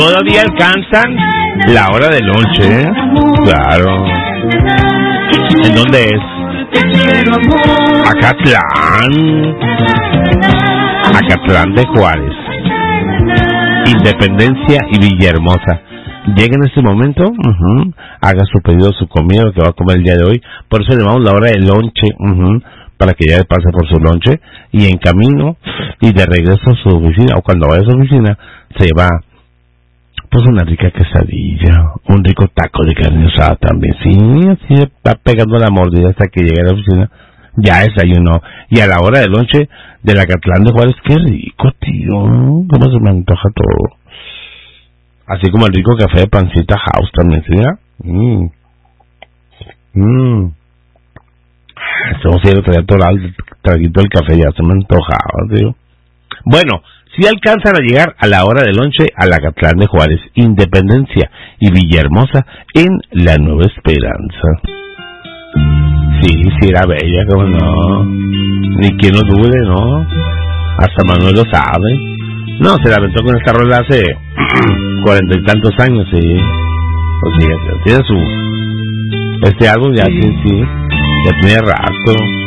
todavía alcanzan la hora del lunch, ¿eh? Claro. ¿En dónde es? Acatlán de Juárez, Independencia y Villahermosa. Llega en este momento, haga su pedido, su comida, lo que va a comer el día de hoy. Por eso le llamamos la hora del lonche, para que ya pase por su lonche y en camino y de regreso a su oficina, o cuando vaya a su oficina, se va pues una rica quesadilla, un rico taco de carne asada también. Sí, así va pegando la mordida hasta que llegue a la oficina. Ya desayunó. Y a la hora del lonche del Acatlán de Juárez, qué rico, tío. Cómo se me antoja todo. Así como el rico café de Pancita House también, ¿sí? Estamos a traer todo el traguito del café, ya se me antojaba, tío. Bueno, si alcanzan a llegar a la hora del lonche al Acatlán de Juárez, Independencia y Villahermosa en La Nueva Esperanza. Sí, era bella, como no. Ni quien lo dude, ¿no? Hasta Manuel lo sabe. No, se la aventó con esta rola hace 40 y tantos años, sí. O sea, tiene su... Este álbum ya, sí, ya tiene rato.